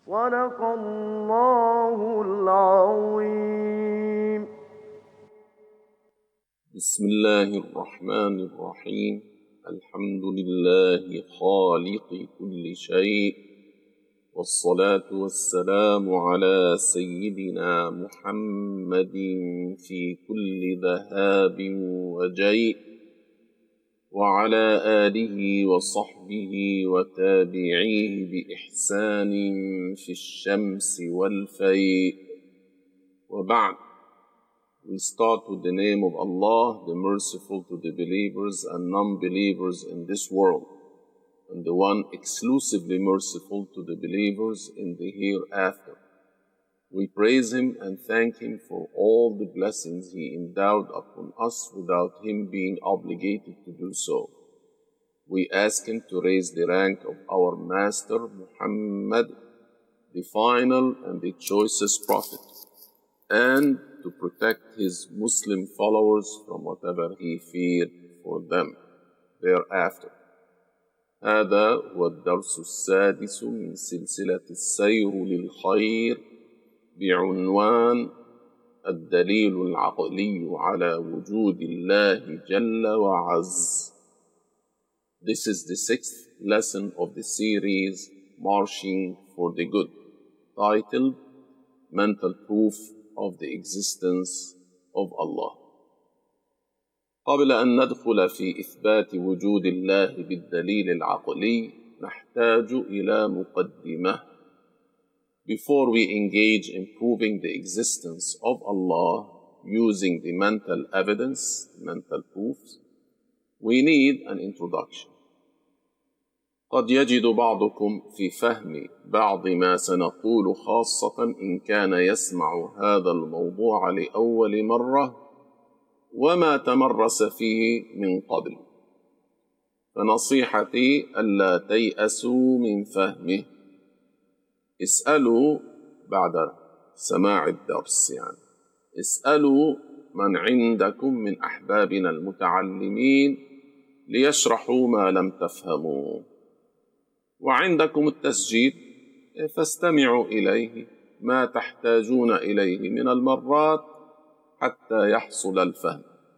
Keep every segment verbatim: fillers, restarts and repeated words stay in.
صدق الله العظيم. بسم الله الرحمن الرحيم. الحمد لله خالق كل شيء، والصلاة والسلام على سيدنا محمد في كل ذهاب وجيء، وعلى آله وصحبه وتابعيه بإحسان في الشمس والفيء. وبعد. We start with the name of Allah, the merciful to the believers and non-believers in this world, and the one exclusively merciful to the believers in the hereafter. We praise Him and thank Him for all the blessings He endowed upon us without Him being obligated to do so. We ask Him to raise the rank of our Master Muhammad, the final and the choicest Prophet, and to protect His Muslim followers from whatever He feared for them thereafter. هذا هو الدرس السادس من سلسلة السير للخير بعنوان الدليل العقلي على وجود الله جل وعز. This is the sixth lesson of the series Marching for the Good, titled Mental Proof of the Existence of Allah. قبل أن ندخل في إثبات وجود الله بالدليل العقلي نحتاج إلى مقدمة. Before we engage in proving the existence of Allah using the mental evidence, mental proofs, we need an introduction. قد يجد بعضكم في فهم بعض ما سنقول، خاصة إن كان يسمع هذا الموضوع لأول مرة وما تمرس فيه من قبل، فنصيحتي ألا تيأسوا من فهمه. اسألوا بعد سماع الدرس، يعني اسألوا من عندكم من أحبابنا المتعلمين ليشرحوا ما لم تفهموا، وعندكم التسجيل فاستمعوا إليه ما تحتاجون إليه من المرات حتى يحصل الفهم.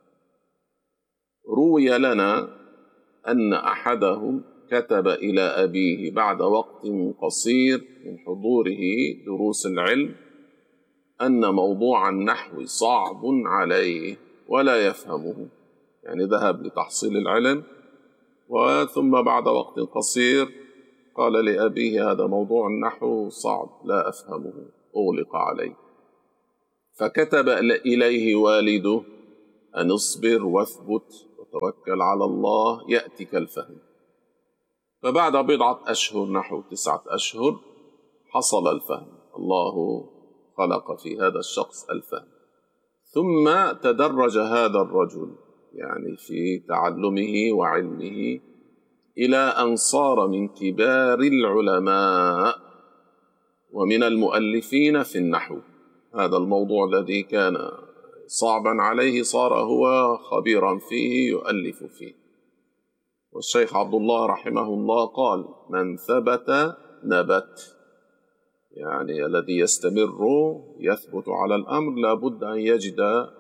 روي لنا أن أحدهم كتب إلى أبيه بعد وقت قصير من حضوره دروس العلم أن موضوع النحو صعب عليه ولا يفهمه، يعني ذهب لتحصيل العلم وثم بعد وقت قصير قال لأبيه هذا موضوع النحو صعب لا أفهمه، أغلق عليه. فكتب إليه والده أن اصبر واثبت وتوكل على الله يأتك الفهم. فبعد بضعة أشهر، نحو تسعة أشهر، حصل الفهم. الله خلق في هذا الشخص الفهم. ثم تدرج هذا الرجل يعني في تعلمه وعلمه إلى أن صار من كبار العلماء ومن المؤلفين في النحو. هذا الموضوع الذي كان صعبا عليه صار هو خبيرا فيه يؤلف فيه. والشيخ عبد الله رحمه الله قال: من ثبت نبت، يعني الذي يستمر يثبت على الأمر لابد أن يجد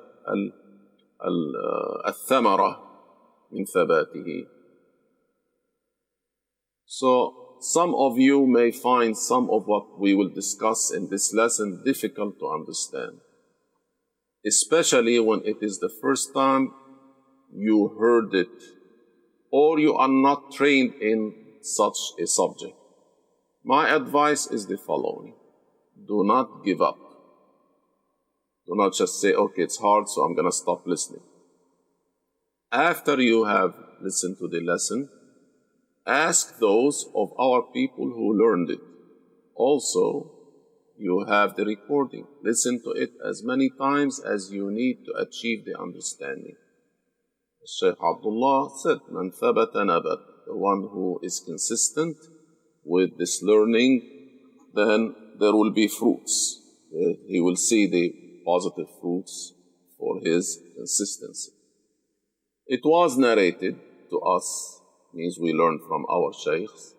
الثمرة من ثباته. So some of you may find some of what we will discuss in this lesson difficult to understand, especially when it is the first time you heard it or you are not trained in such a subject. My advice is the following: do not give up. Do not just say, okay, it's hard, so I'm going to stop listening. After you have listened to the lesson, ask those of our people who learned it. Also, you have the recording. Listen to it as many times as you need to achieve the understanding. Shaykh Abdullah said, Man thabata nabat, the one who is consistent with this learning, then there will be fruits. He will see the positive fruits for his consistency. It was narrated to us, means we learn from our shaykhs,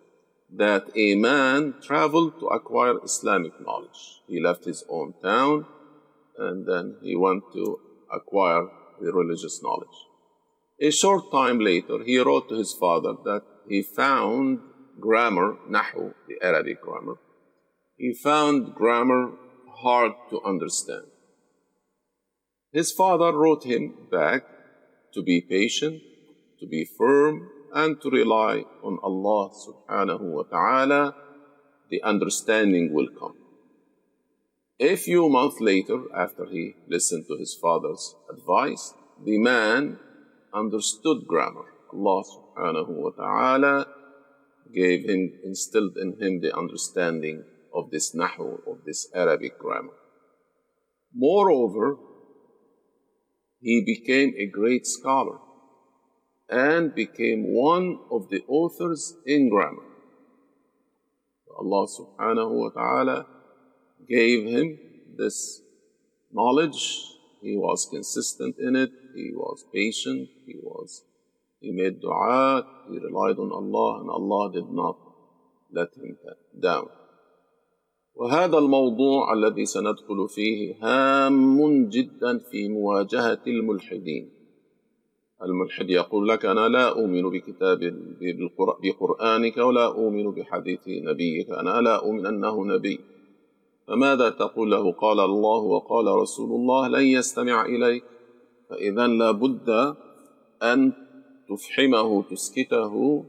that a man traveled to acquire Islamic knowledge. He left his own town and then he went to acquire the religious knowledge. A short time later, he wrote to his father that he found grammar, nahu, the Arabic grammar. He found grammar hard to understand. His father wrote him back to be patient, to be firm, and to rely on Allah subhanahu wa ta'ala. The understanding will come. A few months later, after he listened to his father's advice, the man understood grammar. Allah subhanahu wa ta'ala gave him, instilled in him the understanding of this nahu, of this Arabic grammar. Moreover, he became a great scholar and became one of the authors in grammar. Allah subhanahu wa ta'ala gave him this knowledge. He was consistent in it. He was patient. He was, he made dua. He relied on Allah, and Allah did not let him down. وهذا الموضوع الذي سندخل فيه هام جدا في مواجهة الملحدين. الملحد يقول لك أنا لا أؤمن بكتاب بقرآنك ولا أؤمن بحديث نبيك، أنا لا أؤمن أنه نبي. فماذا تقول له؟ قال الله وقال رسول الله، لن يستمع إليك. فإذا لابد أن تفحمه، تسكته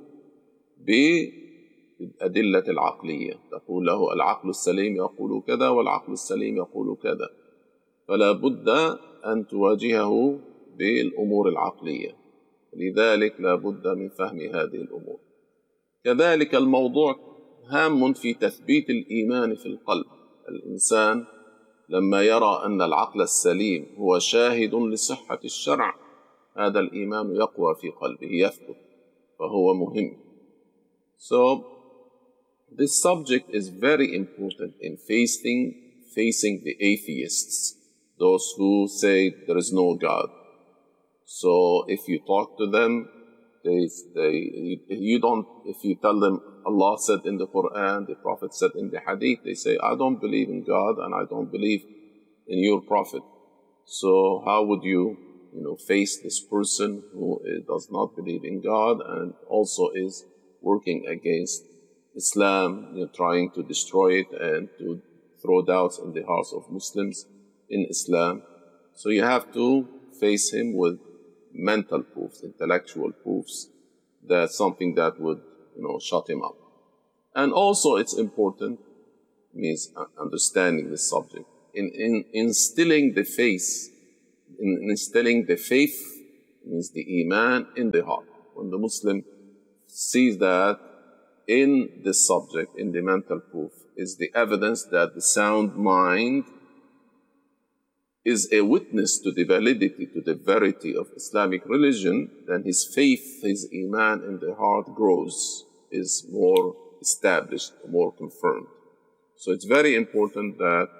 بالأدلة العقلية. تقول له العقل السليم يقول كذا والعقل السليم يقول كذا، فلا بد أن تواجهه بالأمور العقلية. لذلك لا بد من فهم هذه الأمور. كذلك الموضوع هام في تثبيت الإيمان في القلب. الإنسان لما يرى أن العقل السليم هو شاهد لصحة الشرع، هذا الإيمان يقوى في قلبه، يثبت، فهو مهم. So this subject is very important in facing facing the atheists, those who say there is no God. So if you talk to them, they, they, you don't, if you tell them Allah said in the Quran, the Prophet said in the Hadith, they say, I don't believe in God and I don't believe in your Prophet. So how would you, you know, face this person who does not believe in God and also is working against Islam, you know, trying to destroy it and to throw doubts in the hearts of Muslims in Islam? So you have to face him with mental proofs, intellectual proofs, that's something that would, you know, shut him up. And also it's important, means understanding the subject, in, in instilling the faith, in instilling the faith, means the iman in the heart. When the Muslim sees that in this subject, in the mental proof, is the evidence that the sound mind is a witness to the validity, to the verity of Islamic religion, then his faith, his iman in the heart grows, is more established, more confirmed. So it's very important that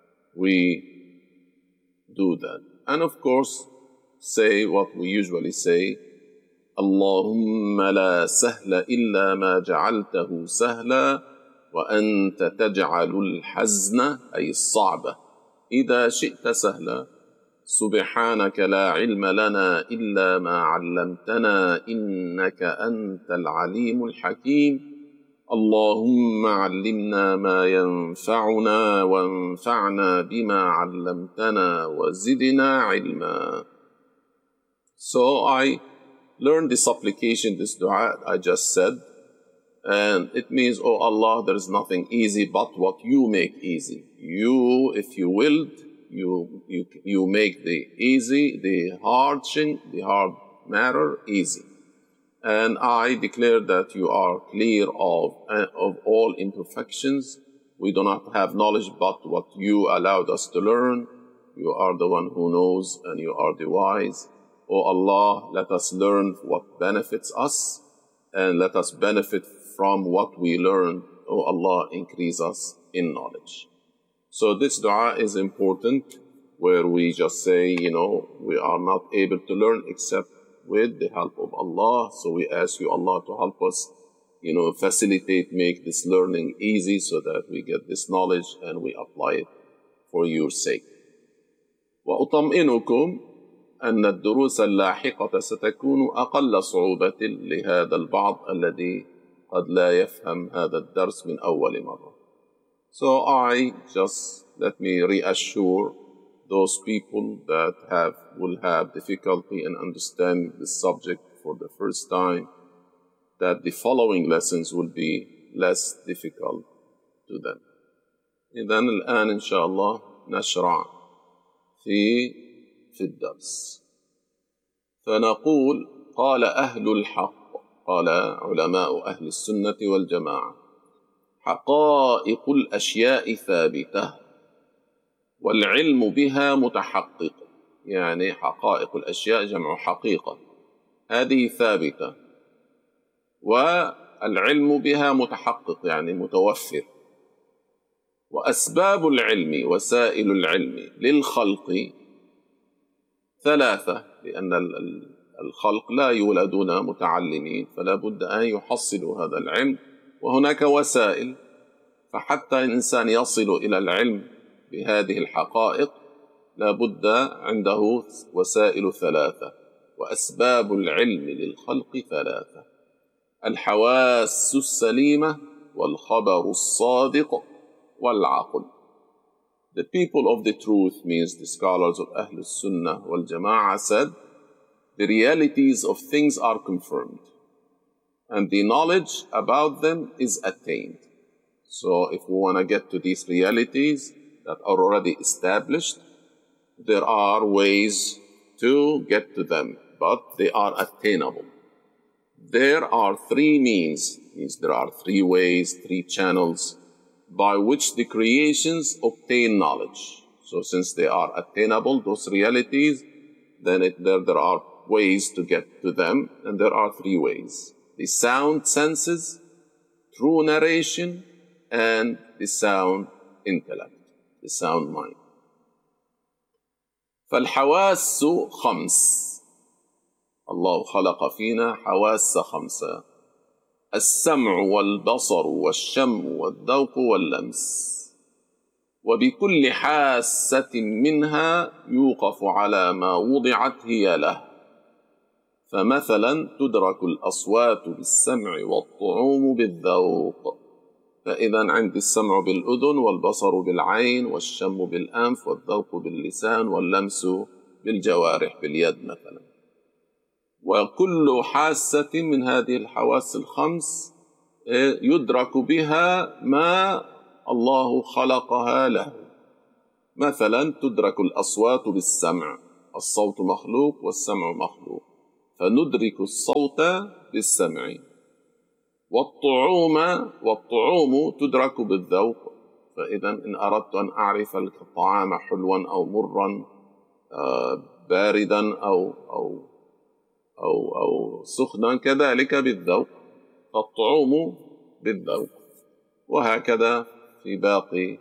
we do that. And of course, say what we usually say, Allahumma la sahla illa ma ja'altahu sahla wa anta taj'alul hazna ay as-sa'ba إذا شئت سهلا سبحانك لا علم لنا إلا ما علمتنا إنك أنت العليم الحكيم اللهم علمنا ما ينفعنا وانفعنا بما علمتنا وزدنا علما. So I learned the supplication, this dua I just said, and it means, oh Allah, there is nothing easy but what you make easy. You, if you willed, you, you, you make the easy, the hard thing, the hard matter easy. And I declare that you are clear of, uh, of all imperfections. We do not have knowledge but what you allowed us to learn. You are the one who knows and you are the wise. Oh Allah, let us learn what benefits us and let us benefit from what we learned. Oh Allah, increase us in knowledge. So this dua is important, where we just say, you know, we are not able to learn except with the help of Allah. So we ask you, Allah, to help us you know, facilitate, make this learning easy so that we get this knowledge and we apply it for your sake. وأطمئنكم أن الدروس اللاحقة ستكون أقل صعوبة لهذا البعض الذي قد لا يفهم هذا الدرس من أول مرة. So I just let me reassure those people that have will have difficulty in understanding this subject for the first time that the following lessons will be less difficult to them. إذن الآن إن شاء الله نشرع في في الدرس. فنقول قال أهل الحق، قال علماء أهل السنة والجماعة: حقائق الأشياء ثابتة والعلم بها متحقق. يعني حقائق الأشياء جمع حقيقة، هذه ثابتة، والعلم بها متحقق يعني متوفر. وأسباب العلم وسائل العلم للخلق ثلاثة، لأن الخلق لا يولدون متعلمين، فلا بد أن يحصلوا هذا العلم، وهناك وسائل. فحتى الإنسان يصل إلى العلم بهذه الحقائق لا بد عنده وسائل ثلاثة. وأسباب العلم للخلق ثلاثة: الحواس السليمة والخبر الصادق والعقل. The people of the truth, means the scholars of Ahl al-Sunnah wal Jama'ah, said the realities of things are confirmed and the knowledge about them is attained. So if we want to get to these realities that are already established, there are ways to get to them, but they are attainable. There are three means, means there are three ways, three channels by which the creations obtain knowledge. So since they are attainable, those realities, then it, there, there are ways to get to them, and there are three ways: the sound senses, true narration, and the sound intellect, the sound mind. فالحواس خمس. الله خلق فينا حواس خمسة: السمع والبصر والشم والذوق واللمس. وبكل حاسة منها يوقف على ما وضعت هي له. فمثلا تدرك الأصوات بالسمع والطعوم بالذوق. فإذا عندي السمع بالأذن والبصر بالعين والشم بالأنف والذوق باللسان واللمس بالجوارح باليد مثلا. وكل حاسة من هذه الحواس الخمس يدرك بها ما الله خلقها له. مثلا تدرك الأصوات بالسمع، الصوت مخلوق والسمع مخلوق، فندرك الصوت بالسمع. والطعوم والطعوم تدرك بالذوق. فإذا إن أردت أن أعرف الطعام حلوا أو مرا، باردا أو أو أو أو سخنا، كذلك بالذوق، فالطعوم بالذوق. وهكذا في باقي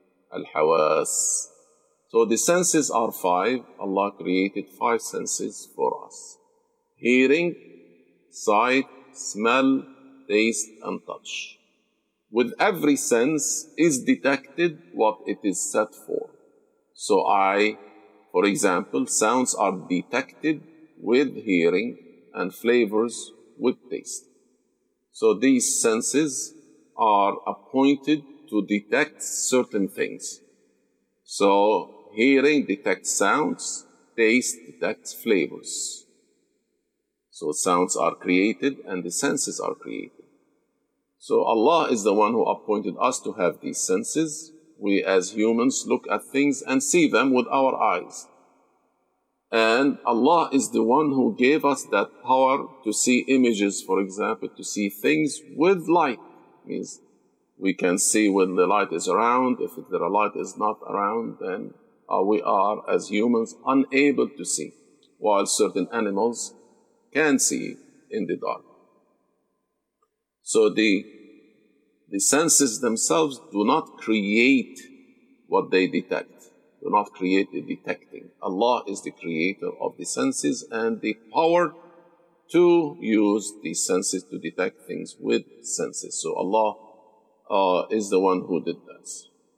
الحواس. So the senses are five. Allah created five senses for us: hearing, sight, smell, taste, and touch. With every sense is detected what it is set for. So I, for example, sounds are detected with hearing and flavors with taste. So these senses are appointed to detect certain things. So hearing detects sounds, taste detects flavors. So sounds are created and the senses are created. So Allah is the one who appointed us to have these senses. We as humans look at things and see them with our eyes. And Allah is the one who gave us that power to see images, for example, to see things with light. Means we can see when the light is around. If the light is not around, then uh, we are as humans unable to see, while certain animals can see in the dark. So the, the senses themselves do not create what they detect. Do not create the detecting. Allah is the creator of the senses and the power to use these senses to detect things with senses. So Allah uh, is the one who did that.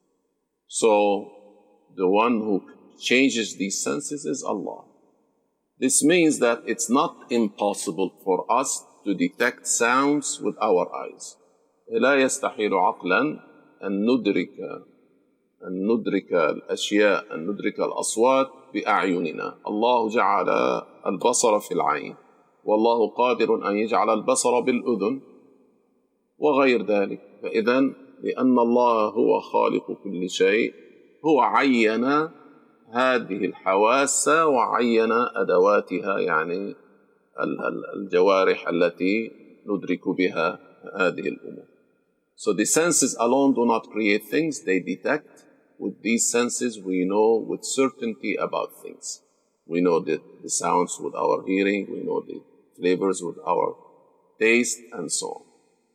So the one who changes these senses is Allah. This means that it's not impossible for us to detect sounds with our eyes. لا يستحيل عقلا أن ندرك أن ندرك الأشياء أن ندرك الأصوات بأعيننا. الله جعل البصر في العين، والله قادر أن يجعل البصر بالأذن وغير ذلك. فإذا لأن الله هو خالق كل شيء هو عين هذه الحواس وعين أدواتها، يعني الجوارح التي ندرك بها هذه الأمور. So the senses alone do not create things, they detect. With these senses we know with certainty about things. We know the, the sounds with our hearing, we know the flavors with our taste, and so on.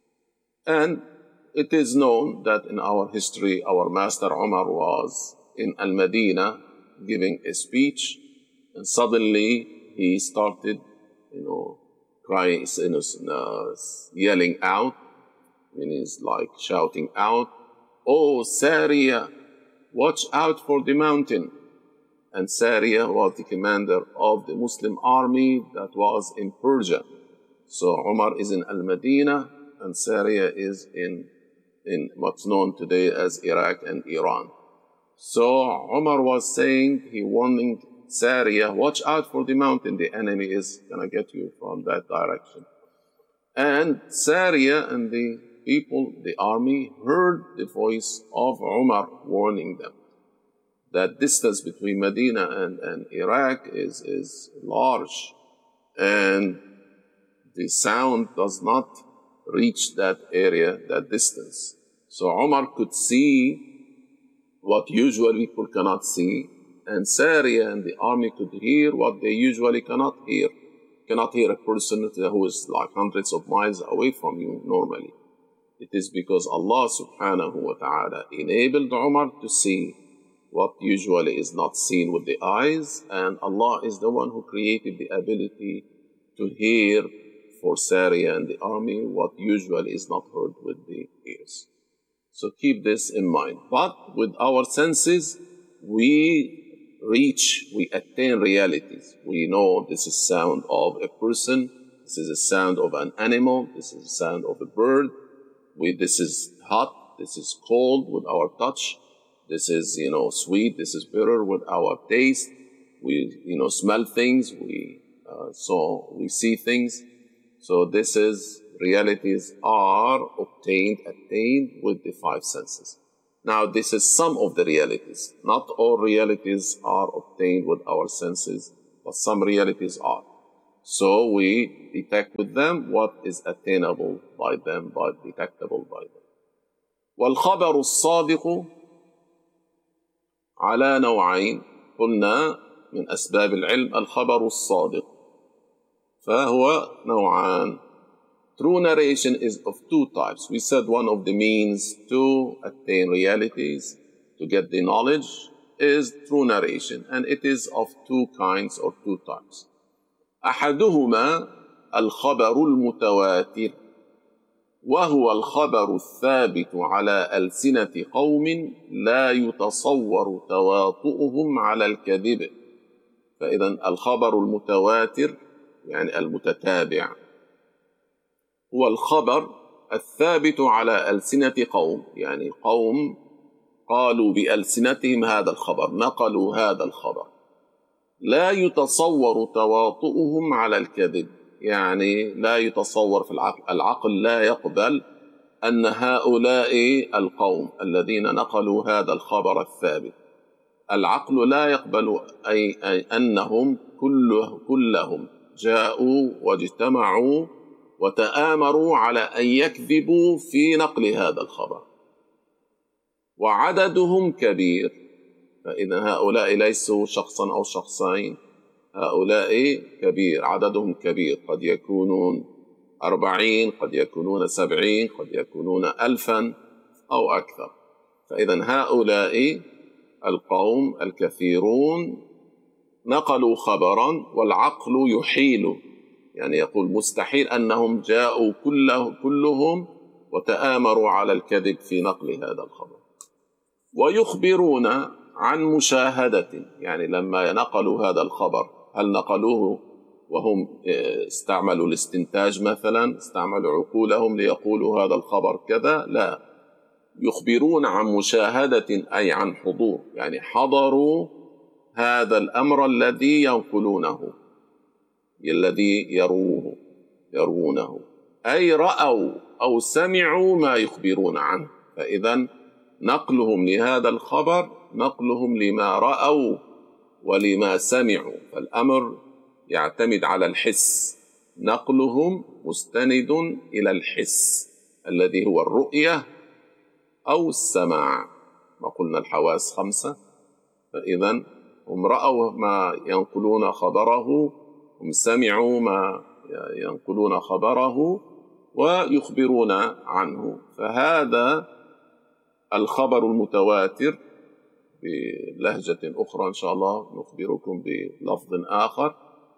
And it is known that in our history, our master Umar was in Al-Madinah giving a speech, and suddenly he started, you know, crying, you know, yelling out, and he's like shouting out, "Oh, Sariya, watch out for the mountain." And Sariya was the commander of the Muslim army that was in Persia. So Umar is in Al-Madinah, and Sariya is in, in what's known today as Iraq and Iran. So Umar was saying, he warning Sariya, watch out for the mountain, the enemy is going to get you from that direction. And Sariya and the people, the army, heard the voice of Umar warning them. That distance between Medina and, and Iraq is, is large, and the sound does not reach that area, that distance. So Umar could see what usually people cannot see, and Sariya and the army could hear what they usually cannot hear. Cannot hear a person who is like hundreds of miles away from you normally. It is because Allah subhanahu wa ta'ala enabled Umar to see what usually is not seen with the eyes, and Allah is the one who created the ability to hear for Sariya and the army what usually is not heard with the ears. So keep this in mind. But with our senses, we reach, we attain realities. We know this is sound of a person, this is a sound of an animal, this is a sound of a bird, we, this is hot, this is cold with our touch, this is, you know, sweet, this is bitter with our taste, we, you know, smell things, we, uh, so we see things. So this is, realities are obtained, attained with the five senses. Now, this is some of the realities. Not all realities are obtained with our senses, but some realities are. So we detect with them what is attainable by them, but detectable by them. والخبر الصادق على نوعين. قلنا من أسباب العلم الخبر الصادق. فهو نوعان. True narration is of two types. We said one of the means to attain realities, to get the knowledge, is true narration. And it is of two kinds or two types. أحدهما الخبر المتواتر وهو الخبر الثابت على ألسنة قوم لا يتصور تواطؤهم على الكذب. فإذا الخبر المتواتر يعني المتتابع هو الخبر الثابت على ألسنة قوم، يعني قوم قالوا بألسنتهم هذا الخبر، نقلوا هذا الخبر، لا يتصور تواطؤهم على الكذب، يعني لا يتصور في العقل، العقل لا يقبل أن هؤلاء القوم الذين نقلوا هذا الخبر الثابت، العقل لا يقبل أي, أي أنهم كله كلهم جاءوا واجتمعوا وتآمروا على أن يكذبوا في نقل هذا الخبر، وعددهم كبير. فإذا هؤلاء ليسوا شخصا أو شخصين، هؤلاء كبير، عددهم كبير، قد يكونون أربعين، قد يكونون سبعين، قد يكونون ألفا أو أكثر. فإذا هؤلاء القوم الكثيرون نقلوا خبرا والعقل يحيل يعني يقول مستحيل أنهم جاءوا كله كلهم وتآمروا على الكذب في نقل هذا الخبر. ويخبرون عن مشاهدة، يعني لما نقلوا هذا الخبر هل نقلوه وهم استعملوا الاستنتاج مثلا، استعملوا عقولهم ليقولوا هذا الخبر كذا؟ لا، يخبرون عن مشاهدة أي عن حضور، يعني حضروا هذا الأمر الذي ينقلونه الذي يروه يروونه أي رأوا أو سمعوا ما يخبرون عنه. فإذا نقلهم لهذا الخبر نقلهم لما رأوا ولما سمعوا، فالأمر يعتمد على الحس، نقلهم مستند إلى الحس الذي هو الرؤية أو السماع. ما قلنا الحواس خمسة، فإذا هم رأوا ما ينقلون خبره، هم سمعوا ما ينقلون خبره ويخبرون عنه. فهذا الخبر المتواتر بلهجة أخرى إن شاء الله نخبركم بلفظ آخر،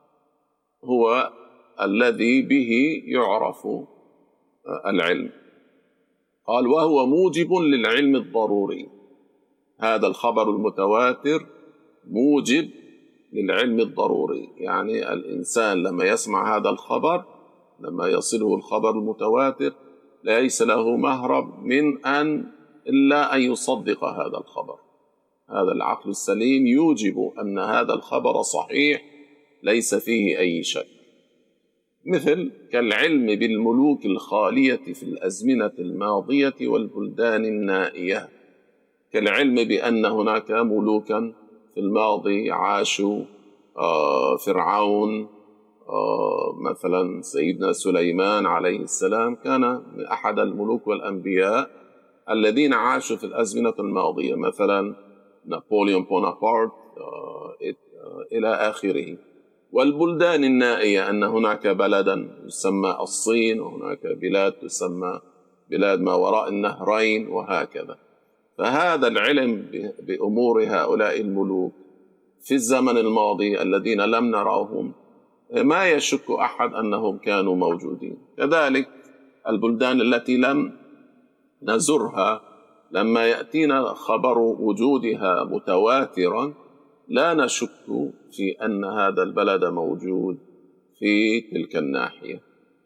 هو الذي به يعرف العلم. قال وهو موجب للعلم الضروري، هذا الخبر المتواتر موجب للعلم الضروري، يعني الإنسان لما يسمع هذا الخبر، لما يصله الخبر المتواتر، ليس له مهرب من أن إلا أن يصدق هذا الخبر. هذا العقل السليم يوجب أن هذا الخبر صحيح ليس فيه أي شك، مثل كالعلم بالملوك الخالية في الأزمنة الماضية والبلدان النائية، كالعلم بأن هناك ملوكا في الماضي عاشوا، آه فرعون، آه مثلا سيدنا سليمان عليه السلام كان من أحد الملوك والأنبياء الذين عاشوا في الأزمنة الماضية، مثلا نابليون بونابرت آه إلى آخره. والبلدان النائية أن هناك بلدا يسمى الصين، وهناك بلاد تسمى بلاد ما وراء النهرين وهكذا. فهذا العلم بأمور هؤلاء الملوك في الزمن الماضي الذين لم نراهم ما يشك أحد أنهم كانوا موجودين. كذلك البلدان التي لم نزرها لما يأتينا خبر وجودها متواترا لا نشك في أن هذا البلد موجود في تلك الناحية،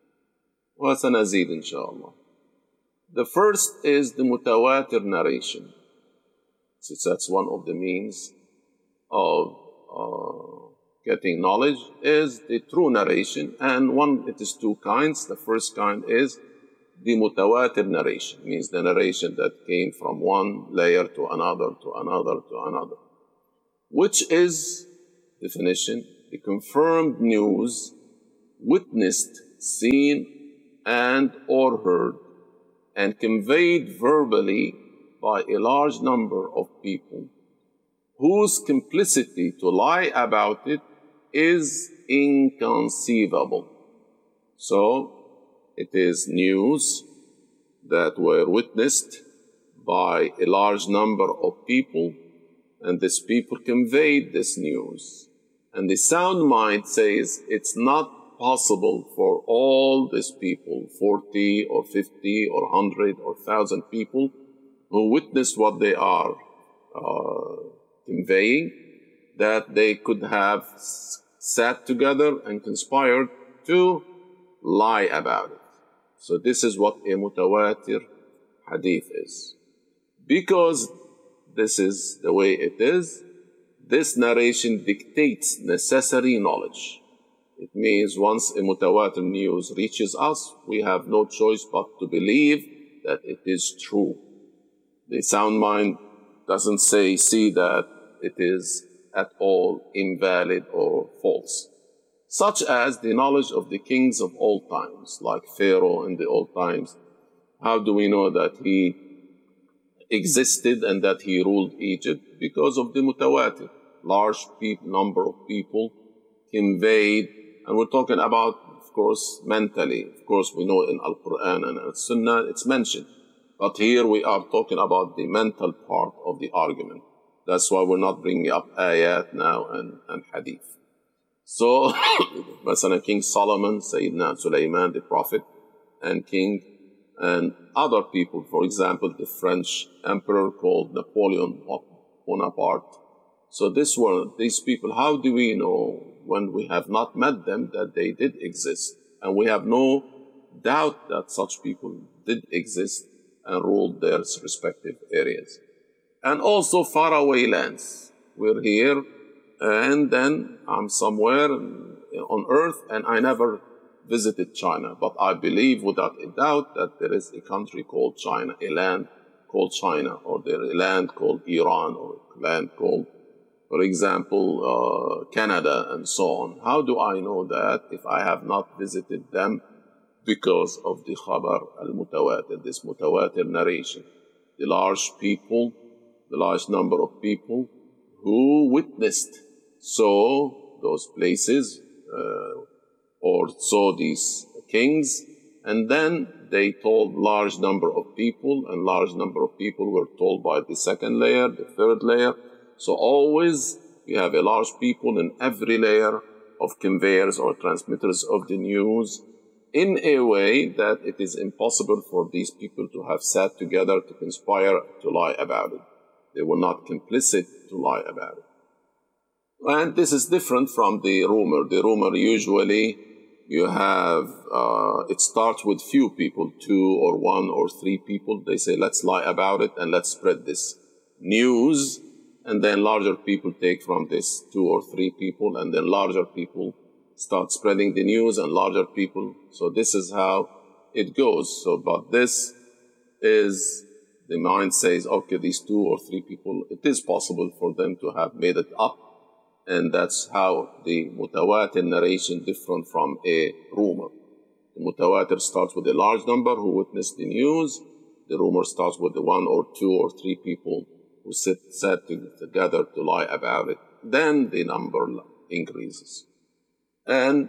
وسنزيد إن شاء الله. The first is the mutawatir narration, since that's one of the means of uh, getting knowledge, is the true narration, and one, it is two kinds. The first kind is the mutawatir narration, means the narration that came from one layer to another, to another, to another, which is, definition, the confirmed news witnessed, seen, and or heard, and conveyed verbally by a large number of people, whose complicity to lie about it is inconceivable. So, it is news that were witnessed by a large number of people, and these people conveyed this news. And the sound mind says it's not possible for all these people, forty or fifty or one hundred or one thousand people who witnessed what they are uh, conveying, that they could have sat together and conspired to lie about it. So this is what a mutawatir hadith is. Because this is the way it is, this narration dictates necessary knowledge. It means once a mutawatir news reaches us, we have no choice but to believe that it is true. The sound mind doesn't say, see that it is at all invalid or false. Such as the knowledge of the kings of old times, like Pharaoh in the old times. How do we know that he existed and that he ruled Egypt? Because of the mutawatir. Large people, number of people conveyed, and we're talking about, of course, mentally. Of course, we know in Al-Quran and Al-Sunnah it's mentioned. But here we are talking about the mental part of the argument. That's why we're not bringing up ayat now and, and hadith. So, مثلا King Solomon, Sayyidina Sulaiman, the prophet, and King, and other people, for example, the French emperor called Napoleon Bonaparte. So this were, these people, how do we know when we have not met them that they did exist? And we have no doubt that such people did exist and ruled their respective areas. And also faraway lands. We're here, and then I'm somewhere on earth, and I never visited China. But I believe without a doubt that there is a country called China, a land called China, or there is a land called Iran, or a land called, for example, uh, Canada, and so on. How do I know that if I have not visited them? Because of the khabar al-mutawatir, this mutawatir narration. The large people, the large number of people who witnessed, saw those places, uh, or saw these kings, and then they told large number of people, and large number of people were told by the second layer, the third layer. So always we have a large people in every layer of conveyors or transmitters of the news, in a way that it is impossible for these people to have sat together to conspire to lie about it. They were not complicit to lie about it. And this is different from the rumor. The rumor usually you have, uh, it starts with few people, two or one or three people. They say, let's lie about it and let's spread this news. And then larger people take from this two or three people, and then larger people start spreading the news, and larger people. So this is how it goes. So, but this is, the mind says, okay, these two or three people, it is possible for them to have made it up. And that's how the mutawatir narration different from a rumor. The mutawatir starts with a large number who witnessed the news. The rumor starts with the one or two or three people who sit, sat together to lie about it. Then the number increases. And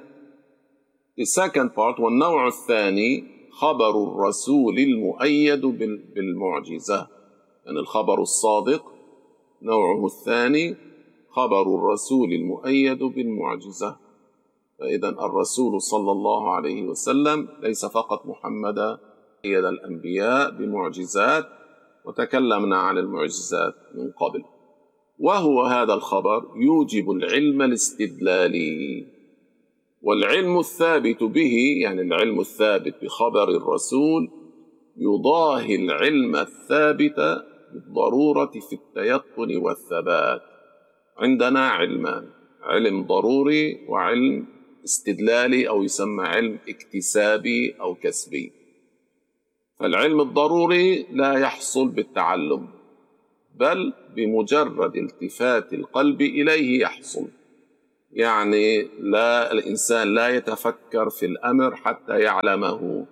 the second part, والنوع الثاني خبر الرسول المؤيد بالمعجزة. يعني الخبر الصادق نوعه الثاني خبر الرسول المؤيد بالمعجزة. فإذا الرسول صلى الله عليه وسلم ليس فقط محمدا، أيد الأنبياء بمعجزات، وتكلمنا عن المعجزات من قبل. وهو هذا الخبر يوجب العلم الاستدلالي، والعلم الثابت به، يعني العلم الثابت بخبر الرسول، يضاهي العلم الثابت بالضرورة في التيقن والثبات. عندنا علمان، علم ضروري وعلم استدلالي، أو يسمى علم اكتسابي أو كسبي. فالعلم الضروري لا يحصل بالتعلم، بل بمجرد التفات القلب إليه يحصل. يعني لا، الإنسان لا يتفكر في الأمر حتى يعلمه،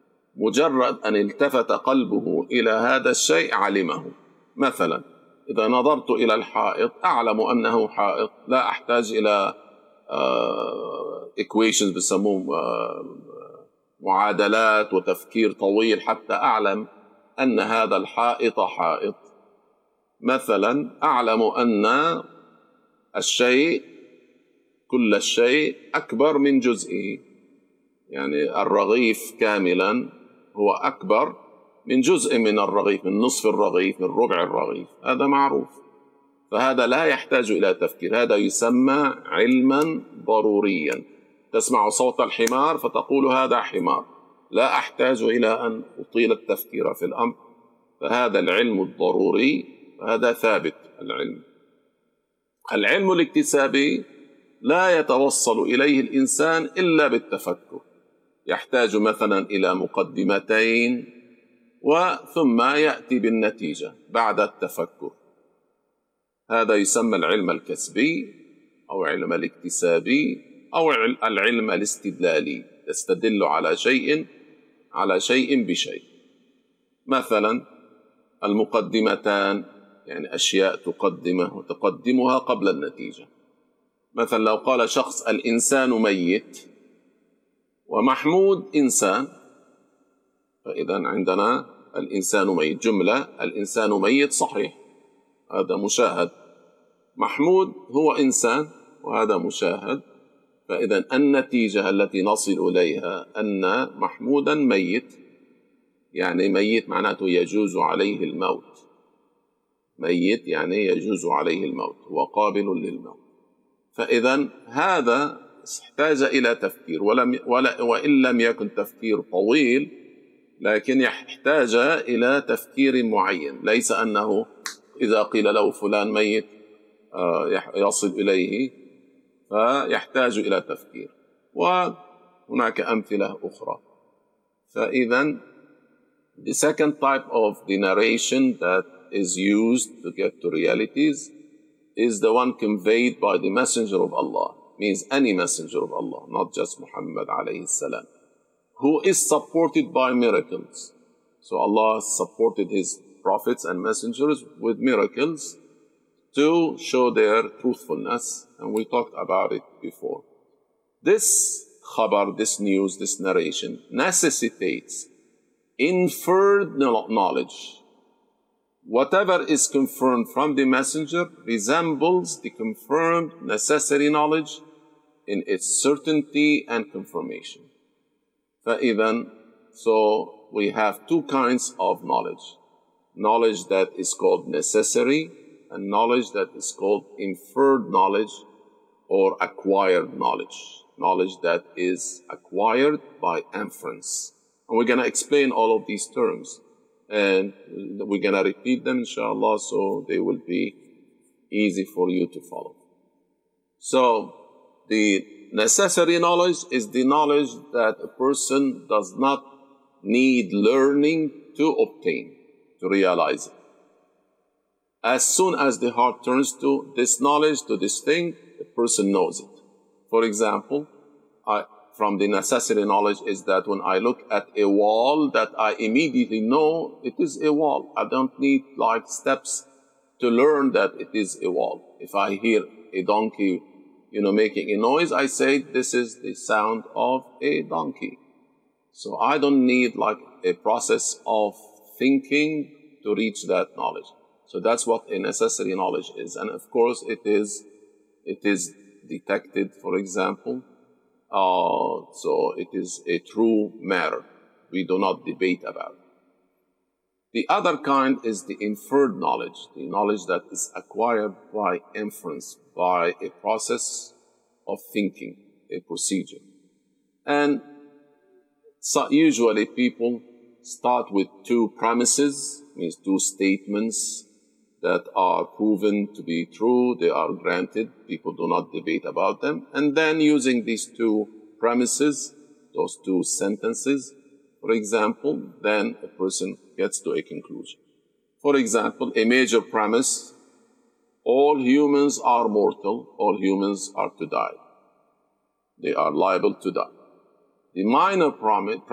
مجرد أن التفت قلبه إلى هذا الشيء علمه. مثلا إذا نظرت إلى الحائط أعلم أنه حائط، لا أحتاج إلى uh, equations بسموهم uh, معادلات وتفكير طويل حتى أعلم أن هذا الحائط حائط. مثلا أعلم أن الشيء، كل الشيء أكبر من جزئه، يعني الرغيف كاملا هو أكبر من جزء من الرغيف، من نصف الرغيف، من ربع الرغيف، هذا معروف. فهذا لا يحتاج إلى تفكير، هذا يسمى علما ضروريا. تسمع صوت الحمار فتقول هذا حمار، لا أحتاج إلى أن أطيل التفكير في الأمر، فهذا العلم الضروري، فهذا ثابت العلم. العلم الاكتسابي لا يتوصل إليه الإنسان إلا بالتفكر، يحتاج مثلا إلى مقدمتين وثم يأتي بالنتيجة بعد التفكر. هذا يسمى العلم الكسبي أو علم الاكتسابي أو العلم الاستدلالي، يستدل على شيء على شيء بشيء. مثلا المقدمتان، يعني أشياء تقدمه وتقدمها قبل النتيجة. مثلا لو قال شخص الإنسان ميت ومحمود إنسان، فإذا عندنا الإنسان ميت، جملة الإنسان ميت صحيح، هذا مشاهد. محمود هو إنسان، وهذا مشاهد. فإذا النتيجة التي نصل إليها أن محمودا ميت، يعني ميت معناته يجوز عليه الموت، ميت يعني يجوز عليه الموت، هو قابل للموت. فإذا هذا احتاج إلى تفكير، ولم ولا وإن لم يكن تفكير طويل، لكن يحتاج إلى تفكير معين، ليس أنه إذا قيل له فلان ميت يصل إليه، فيحتاج إلى تفكير. وهناك أمثلة أخرى. فإذا the second type of the narration that is used to get to realities is the one conveyed by the messenger of Allah, means any messenger of Allah, not just Muhammad alayhi salam, who is supported by miracles. So Allah supported his prophets and messengers with miracles to show their truthfulness, and we talked about it before. This khabar, this news, this narration necessitates inferred knowledge. Whatever is confirmed from the messenger resembles the confirmed necessary knowledge in its certainty and confirmation. فإذا, so we have two kinds of knowledge. Knowledge that is called necessary and knowledge that is called inferred knowledge or acquired knowledge. Knowledge that is acquired by inference. And we're going to explain all of these terms. And we're going to repeat them, inshallah, so they will be easy for you to follow. So, the necessary knowledge is the knowledge that a person does not need learning to obtain, to realize it. As soon as the heart turns to this knowledge, to this thing, the person knows it. For example, I, from the necessary knowledge is that when I look at a wall, that I immediately know it is a wall. I don't need like steps to learn that it is a wall. If I hear a donkey, you know, making a noise, I say this is the sound of a donkey. So I don't need like a process of thinking to reach that knowledge. So that's what a necessary knowledge is. And of course it is, it is detected, for example. Uh, so it is a true matter. We do not debate about it. The other kind is the inferred knowledge, the knowledge that is acquired by inference, by a process of thinking, a procedure. And so usually people start with two premises, means two statements that are proven to be true, they are granted, people do not debate about them. And then using these two premises, those two sentences, for example, then a person gets to a conclusion. For example, a major premise, all humans are mortal, all humans are to die. They are liable to die. The minor premise